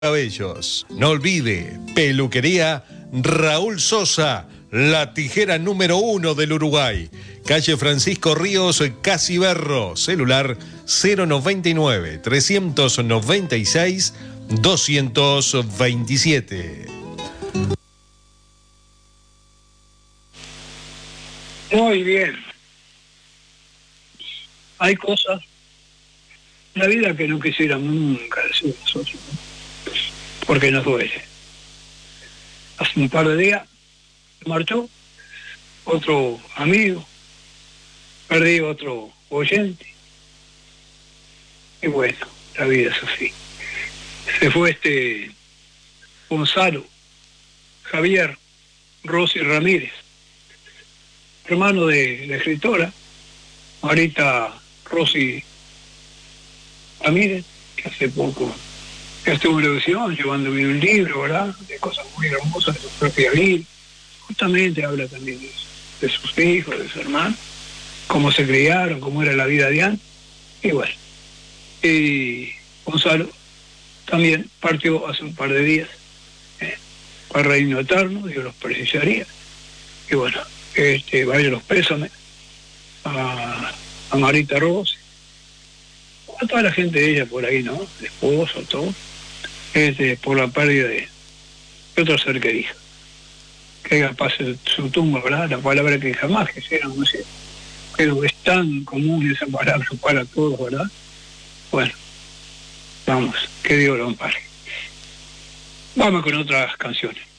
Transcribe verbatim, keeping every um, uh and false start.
cabellos. No olvide, peluquería Raúl Sosa, la tijera número uno del Uruguay. Calle Francisco Ríos, Casiberro. Celular cero noventa y nueve, trescientos noventa y seis, doscientos veintisiete. Muy bien. Hay cosas en la vida que no quisiéramos nunca decir nosotros, ¿no? Porque nos duele. Hace un par de días se marchó otro amigo, perdí otro oyente. Y bueno, la vida es así. Se fue este Gonzalo Javier Rossi Ramírez, hermano de la escritora Marita Rossi Ramírez, que hace poco que estuvo en televisión llevándome un libro, ¿verdad?, de cosas muy hermosas de su propia vida. Justamente habla también de, de sus hijos, de su hermano, cómo se criaron, cómo era la vida de antes. Y bueno, y Gonzalo también partió hace un par de días, ¿eh? para reino eterno, Dios los precisaría. Y bueno, este, vaya los pésames a, a Marita Rossi, a toda la gente de ella por ahí, ¿no? El esposo, todo, este, por la pérdida de, de otro ser querido. Que haga paz en su tumba, ¿verdad? La palabra que jamás quisieron decir, pero es tan común esa palabra para todos, ¿verdad? Bueno, vamos, que Dios lo ampare. Vamos con otras canciones.